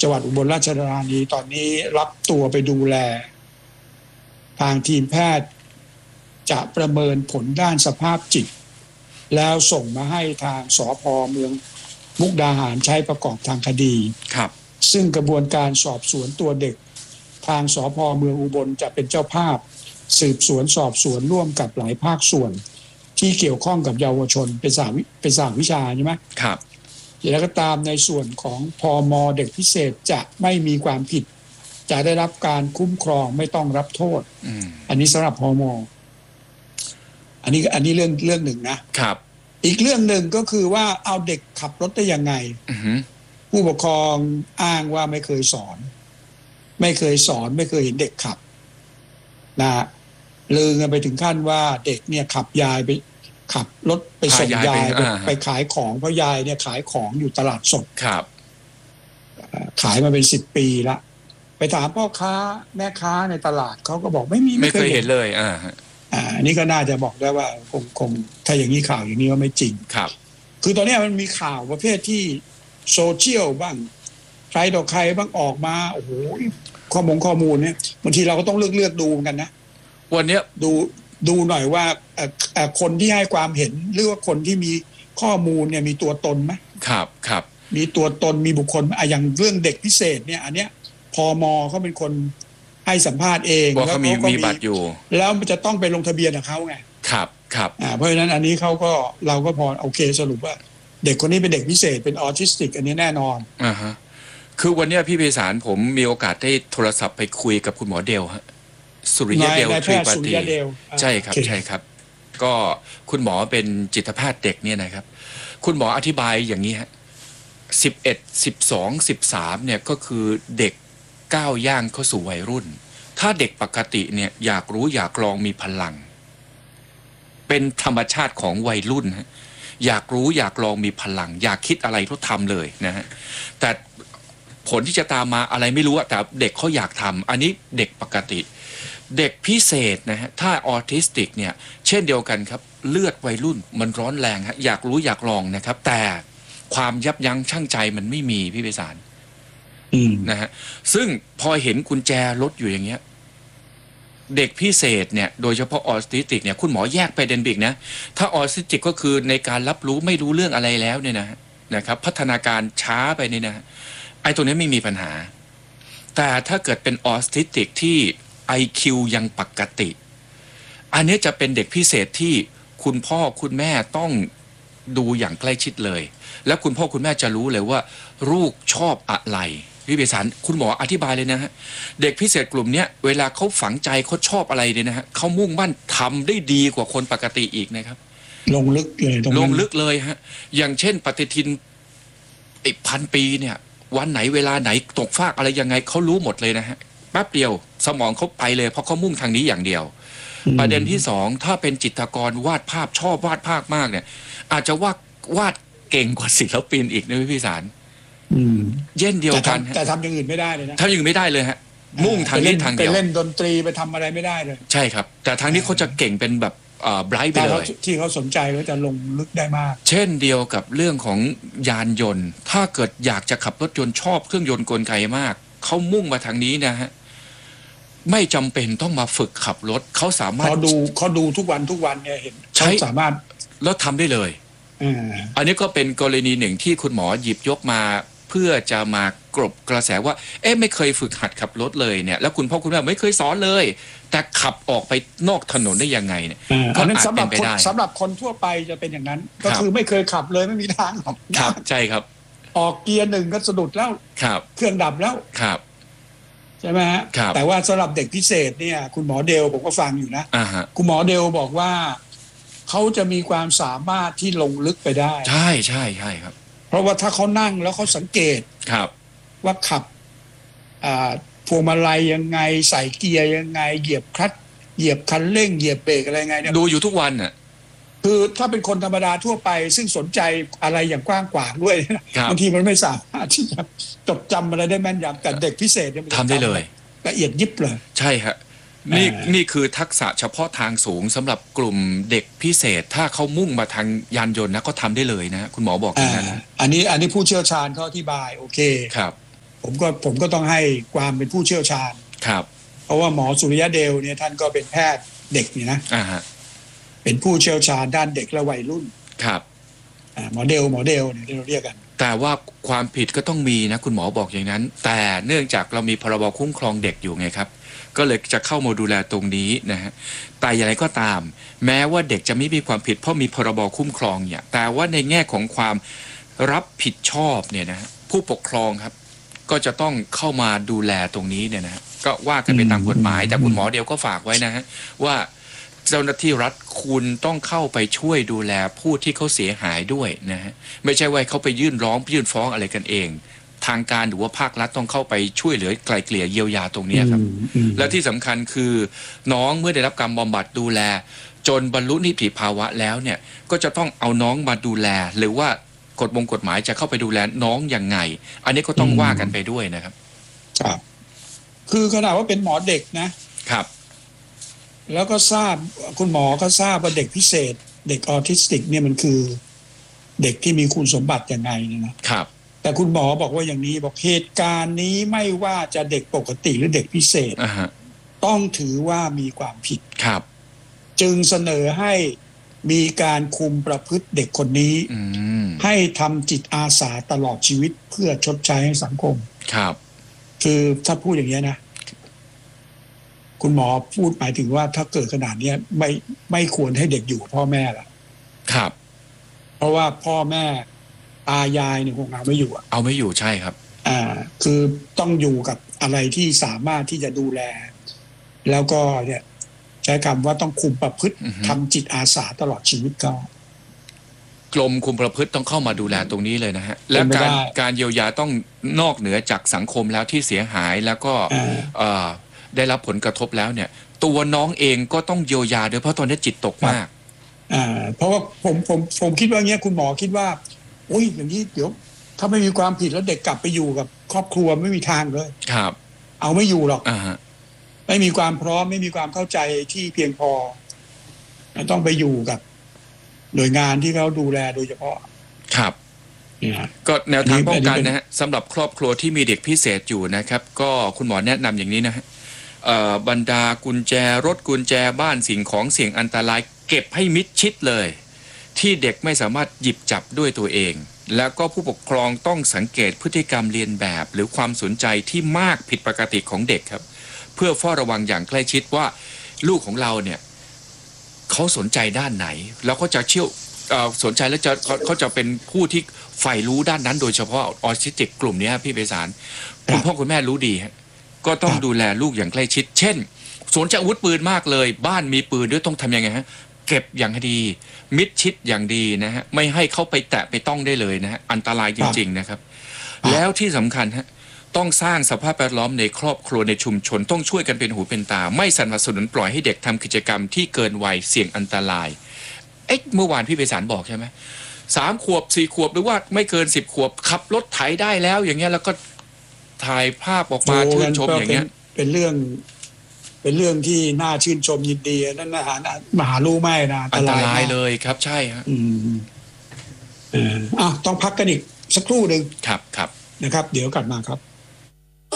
จังหวัดอุบลราชธานีตอนนี้รับตัวไปดูแลทางทีมแพทย์จะประเมินผลด้านสภาพจิตแล้วส่งมาให้ทางสภ.เมืองมุกดาหารใช้ประกอบทางคดีครับซึ่งกระบวนการสอบสวนตัวเด็กทางสภ.เมืองอุบลจะเป็นเจ้าภาพสืบสวนสอบสวนร่วมกับหลายภาคส่วนที่เกี่ยวข้องกับเยาวชนเป็นสามวิชาใช่ไหมครับแล้วก็ตามในส่วนของพม.เด็กพิเศษจะไม่มีความผิดจะได้รับการคุ้มครองไม่ต้องรับโทษอันนี้สำหรับพม.อันนี้เรื่องหนึ่งนะครับอีกเรื่องหนึ่งก็คือว่าเอาเด็กขับรถได้ยังไงผู้ปกครองอ้างว่าไม่เคยสอนไม่เคยเห็นเด็กขับนะลือกันไปถึงขั้นว่าเด็กเนี่ยขับยายไปขับรถไปส่งยายไปขายของเพราะยายเนี่ยขายของอยู่ตลาดสดครับขายมาเป็น10 ปีละไปถามพ่อค้าแม่ค้าในตลาดเขาก็บอกไม่เคยเห็นเลยนี่ก็น่าจะบอกได้ว่าคงถ้าอย่างนี้ข่าวอย่างนี้ก็ไม่จริงครับคือตอนนี้มันมีข่าวประเภทที่โซเชียลบ้างใครต่อใครบ้างออกมาโอ้โหข้อมูลเนี่ยบางทีเราก็ต้องเลือกดูเหมือนกันนะวันนี้ดูหน่อยว่าคนที่ให้ความเห็นหรือว่าคนที่มีข้อมูลเนี่ยมีตัวตนไหมครับมีตัวตนมีบุคคลอย่างเรื่องเด็กพิเศษเนี่ยอันเนี้ยพม.เขาเป็นคนให้สัมภาษณ์เองแล้วเขามีบัตรอยู่แล้วมันจะต้องไปลงทะเบียนกับเขาไงครับเพราะฉะนั้นอันนี้เราก็พอโอเคสรุปว่าเด็กคนนี้เป็นเด็กพิเศษเป็นออทิสติกอันนี้แน่นอนคือวันนี้พี่ไพศาลผมมีโอกาสได้โทรศัพท์ไปคุยกับคุณหมอเดลฮะสุริยะเดลทรีปาตีใช่ครับก็คุณหมอเป็นจิตแพทย์เด็กเนี่ยนะครับคุณหมออธิบายอย่างนี้ฮะ11 12 13เนี่ยก็คือเด็กก้าวย่างเข้าสู่วัยรุ่นถ้าเด็กปกติเนี่ยอยากรู้อยากลองมีพลังเป็นธรรมชาติของวัยรุ่นฮะอยากรู้อยากลองมีพลังอยากคิดอะไรก็ทำเลยนะฮะแต่ผลที่จะตามมาอะไรไม่รู้แต่เด็กเขาอยากทำอันนี้เด็กปกติเด็กพิเศษนะฮะถ้าออทิสติกเนี่ยเช่นเดียวกันครับเลือดวัยรุ่นมันร้อนแรงฮะอยากรู้อยากลองนะครับแต่ความยับยั้งชั่งใจมันไม่มีพี่ไพศาลนะฮะซึ่งพอเห็นกุญแจรถอยู่อย่างเงี้ยเด็กพิเศษเนี่ยโดยเฉพาะออทิสติกเนี่ยคุณหมอแยกประเด็นอีกนะถ้าออทิสติกก็คือในการรับรู้ไม่รู้เรื่องอะไรแล้วเนี่ยนะครับพัฒนาการช้าไปเนี่ยนะไอ้ตัวนี้ไม่มีปัญหาแต่ถ้าเกิดเป็นออทิสติกที่ IQ ยังปกติอันนี้จะเป็นเด็กพิเศษที่คุณพ่อคุณแม่ต้องดูอย่างใกล้ชิดเลยและคุณพ่อคุณแม่จะรู้เลยว่าลูกชอบอะไรพี่ไพศาลคุณหมออธิบายเลยนะฮะเด็กพิเศษกลุ่มนี้เวลาเขาฝังใจเขาชอบอะไรเนี่ยนะฮะเขามุ่งมั่นทำได้ดีกว่าคนปกติอีกนะครับลงลึกเลยฮะอย่างเช่นปฏิทิน1,000 ปีเนี่ยวันไหนเวลาไหนตกฟากอะไรยังไงเขารู้หมดเลยนะฮะแป๊บเดียวสมองเขาไปเลยเพราะเขามุ่งทางนี้อย่างเดียวประเด็นที่2ถ้าเป็นจิตรกรวาดภาพชอบวาดภาพมากเนี่ยอาจจะวาดเก่งกว่าศิลปินอีกนะพี่ไพศาลเย่นเดียวกันแต่ทำอย่างอื่นไม่ได้เลยนะทำอย่างอื่นไม่ได้เลยฮะมุ่งทางนี้ทางเดียวไปเล่นดนตรีไปทำอะไรไม่ได้เลยใช่ครับแต่ทางนี้เขาจะเก่งเป็นแบบไบรท์ไปเลยที่เขาสนใจก็จะลงลึกได้มากเช่นเดียวกับเรื่องของยานยนต์ถ้าเกิดอยากจะขับรถยนต์ชอบเครื่องยนต์กลไกมากเขามุ่งมาทางนี้นะฮะไม่จำเป็นต้องมาฝึกขับรถเขาสามารถเขาดูทุกวันเนี่ยเห็นเขาสามารถแล้วทำได้เลยอันนี้ก็เป็นกรณีหนึ่งที่คุณหมอหยิบยกมาเพื่อจะมากลบกระแสว่าไม่เคยฝึกหัดขับรถเลยเนี่ยแล้วคุณพ่อคุณแม่ไม่เคยสอนเลยแต่ขับออกไปนอกถนนได้ยังไงเนี่ยอันนั้นสำหรับคนทั่วไปจะเป็นอย่างนั้นก็คือไม่เคยขับเลยไม่มีทางครับใช่ครับออกเกียร์1ก็สะดุดแล้วเครื่องดับแล้วใช่ไหมฮะแต่ว่าสำหรับเด็กพิเศษเนี่ยคุณหมอเดลผมก็ฟังอยู่นะคุณหมอเดลบอกว่าเขาจะมีความสามารถที่ลงลึกไปได้ใช่ครับเพราะว่าถ้าเขานั่งแล้วเขาสังเกตว่าขับพวงมาลัยยังไงใส่เกียร์ยังไงเหยียบคลัตช์เหยียบคันเร่งเหยียบเบรกอะไรไงเนี่ยดูอยู่ทุกวันน่ะคือถ้าเป็นคนธรรมดาทั่วไปซึ่งสนใจอะไรอย่างกว้างขวางด้วยบางทีมันไม่สามารถที่จะจดจำอะไรได้แม่นยำแต่เด็กพิเศษเนี่ยทำได้เลยละเอียดยิบเลยใช่ฮะนี่คือทักษะเฉพาะทางสูงสำหรับกลุ่มเด็กพิเศษถ้าเขามุ่งมาทางยานยนต์นะก็ทำได้เลยนะคุณหมอบอกอย่างนั้นอันนี้ผู้เชี่ยวชาญเขาอธิบายโอเคครับผมก็ต้องให้ความเป็นผู้เชี่ยวชาญครับเพราะว่าหมอสุริยะเดลเนี่ยท่านก็เป็นแพทย์เด็กนี่นะเป็นผู้เชี่ยวชาญด้านเด็กและวัยรุ่นครับหมอเดลเนี่ยที่เราเรียกกันแต่ว่าความผิดก็ต้องมีนะคุณหมอบอกอย่างนั้นแต่เนื่องจากเรามีพรบคุ้มครองเด็กอยู่ไงครับก็เลยจะเข้ามาดูแลตรงนี้นะฮะแต่อย่างไรก็ตามแม้ว่าเด็กจะไม่มีความผิดเพราะมีพรบคุ้มครองเนี่ยแต่ว่าในแง่ของความรับผิดชอบเนี่ยนะผู้ปกครองครับก็จะต้องเข้ามาดูแลตรงนี้เนี่ยนะก็ว่ากันไปตามกฎหมายแต่คุณหมอเดียวก็ฝากไว้นะฮะว่าเจ้าหน้าที่รัฐคุณต้องเข้าไปช่วยดูแลผู้ที่เขาเสียหายด้วยนะฮะไม่ใช่ว่าเขาไปยื่นฟ้องอะไรกันเองทางการหรือว่าภาครัฐต้องเข้าไปช่วยเหลือไกลเกลี่ยเยียวยาตรงนี้ครับและที่สำคัญคือน้องเมื่อได้รับการบำบัดดูแลจนบรรลุนิติภาวะแล้วเนี่ยก็จะต้องเอาน้องมาดูแลหรือว่ากฎหมายจะเข้าไปดูแลน้องยังไงอันนี้ก็ต้องว่ากันไปด้วยนะครับครับคือขนาดว่าเป็นหมอเด็กนะครับแล้วก็ทราบคุณหมอก็ทราบว่าเด็กพิเศษเด็กออทิสติกเนี่ยมันคือเด็กที่มีคุณสมบัติยังไงเนี่ยนะครับแต่คุณหมอบอกว่าอย่างนี้บอกเหตุการณ์นี้ไม่ว่าจะเด็กปกติหรือเด็กพิเศษต้องถือว่ามีความผิดครับจึงเสนอให้มีการคุมประพฤติเด็กคนนี้ให้ทำจิตอาสาตลอดชีวิตเพื่อชดใช้ให้สังคมครับคือถ้าพูดอย่างนี้นะคุณหมอพูดหมายถึงว่าถ้าเกิดขนาดนี้ไม่ควรให้เด็กอยู่กับพ่อแม่ละครับเพราะว่าพ่อแม่ตายายเนี่ยคงเอาไม่อยู่เอาไม่อยู่ใช่ครับคือต้องอยู่กับอะไรที่สามารถที่จะดูแลแล้วก็เนี่ยใช้คำว่าต้องคุมประพฤติทำจิตอาสาตลอดชีวิตก็กรมคุมประพฤติต้องเข้ามาดูแลตรงนี้เลยนะฮะและการเยียวยาต้องนอกเหนือจากสังคมแล้วที่เสียหายแล้วก็ได้รับผลกระทบแล้วเนี่ยตัวน้องเองก็ต้องเยียวยาด้วยเพราะตอนนี้จิตตกมากเพราะว่าผมคิดว่าเงี้ยคุณหมอคิดว่าโอ้ยอย่างนี้เดี๋ยวถ้าไม่มีความผิดแล้วเด็กกลับไปอยู่กับครอบครัวไม่มีทางเลยครับเอาไม่อยู่หรอกไม่มีความพร้อมไม่มีความเข้าใจที่เพียงพอต้องไปอยู่กับหน่วยงานที่เขาดูแลโดยเฉพาะครับก็แนวทางป้องกันนะฮะสำหรับครอบครัวที่มีเด็กพิเศษอยู่นะครับก็คุณหมอแนะนำอย่างนี้นะฮะบรรดากุญแจรถกุญแจบ้านสิ่งของเสี่ยงอันตรายเก็บให้มิดชิดเลยที่เด็กไม่สามารถหยิบจับด้วยตัวเองแล้วก็ผู้ปกครองต้องสังเกตพฤติกรรมเลียนแบบหรือความสนใจที่มากผิดปกติของเด็กครับเพื่อเฝ้าระวังอย่างใกล้ชิดว่าลูกของเราเนี่ยเขาสนใจด้านไหนแล้วก็จะสนใจแล้วเขาจะเป็นผู้ที่ใฝ่รู้ด้านนั้นโดยเฉพาะออทิสติกกลุ่มนี้พี่ไพศาลคุณพ่อคุณแม่รู้ดีฮะก็ต้องดูแลลูกอย่างใกล้ชิดเช่นสนใจอาวุธปืนมากเลยบ้านมีปืนด้วยต้องทำยังไงฮะเก็บอย่างดีมิดชิดอย่างดีนะฮะไม่ให้เข้าไปแตะไปต้องได้เลยนะฮะอันตรายจริงๆนะครับแล้วที่สำคัญฮะต้องสร้างสภาพแวดล้อมในครอบครัวในชุมชนต้องช่วยกันเป็นหูเป็นตาไม่สนับสนุนปล่อยให้เด็กทำกิจกรรมที่เกินวัยเสี่ยงอันตรายเมื่อวานพี่ไพศาลบอกใช่ไหม3 ขวบ 4 ขวบหรือว่าไม่เกิน10 ขวบขับรถไถได้แล้วอย่างเงี้ยแล้วก็ถ่ายภาพออกมาชื่นชมอย่างเงี้ยเป็นเรื่องที่น่าชื่นชมยินดีนั่นมหารู้ไม่นะอันตรายเลยครับใช่ฮะต้องพักกันอีกสักครู่หนึ่งครับนะครับเดี๋ยวกลับมาครับ